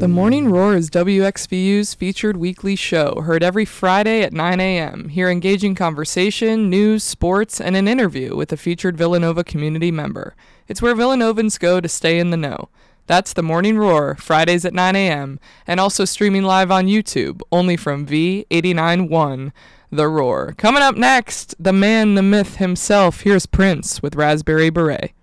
The Morning Roar is WXVU's featured weekly show, heard every Friday at 9 a.m. Hear engaging conversation, news, sports, and an interview with a featured Villanova community member. It's where Villanovans go to stay in the know. That's The Morning Roar, Fridays at 9 a.m., and also streaming live on YouTube, only from V89.1, The Roar. Coming up next, the man, the myth himself, here's Prince with Raspberry Beret.